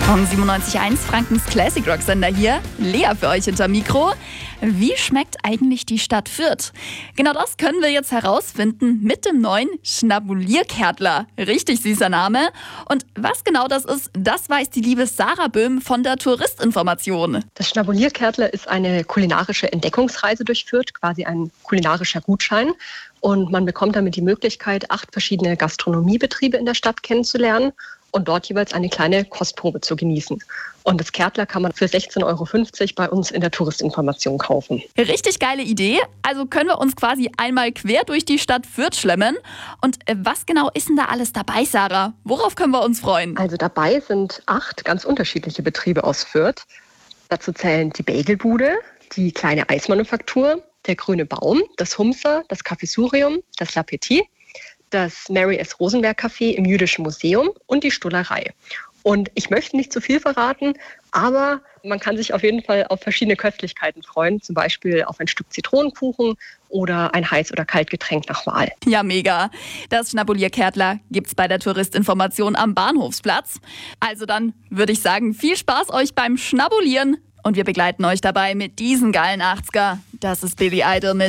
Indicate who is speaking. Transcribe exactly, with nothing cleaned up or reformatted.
Speaker 1: Von siebenundneunzig Komma eins, Frankens Classic Rock Sender hier. Lea für euch hinter Mikro. Wie schmeckt eigentlich die Stadt Fürth? Genau das können wir jetzt herausfinden mit dem neuen Schnabulierkärtler. Richtig süßer Name. Und was genau das ist, das weiß die liebe Sarah Böhm von der Touristinformation.
Speaker 2: Das Schnabulierkärtler ist eine kulinarische Entdeckungsreise durch Fürth, quasi ein kulinarischer Gutschein. Und man bekommt damit die Möglichkeit, acht verschiedene Gastronomiebetriebe in der Stadt kennenzulernen und dort jeweils eine kleine Kostprobe zu genießen. Und das Kärtler kann man für sechzehn Euro fünfzig bei uns in der Touristinformation kaufen.
Speaker 1: Richtig geile Idee. Also können wir uns quasi einmal quer durch die Stadt Fürth schlemmen. Und was genau ist denn da alles dabei, Sarah? Worauf können wir uns freuen?
Speaker 2: Also dabei sind acht ganz unterschiedliche Betriebe aus Fürth. Dazu zählen die Bagelbude, die kleine Eismanufaktur, der Grüne Baum, das Humser, das Cafésurium, das La Petit, das Mary S. Rosenberg Café im Jüdischen Museum und die Stullerei. Und ich möchte nicht zu viel verraten, aber man kann sich auf jeden Fall auf verschiedene Köstlichkeiten freuen, zum Beispiel auf ein Stück Zitronenkuchen oder ein Heiß- oder Kaltgetränk nach Wahl.
Speaker 1: Ja, mega. Das Schnabulierkärtler gibt's bei der Touristinformation am Bahnhofsplatz. Also dann würde ich sagen, viel Spaß euch beim Schnabulieren und wir begleiten euch dabei mit diesen geilen achtziger. Das ist Billy Idol mit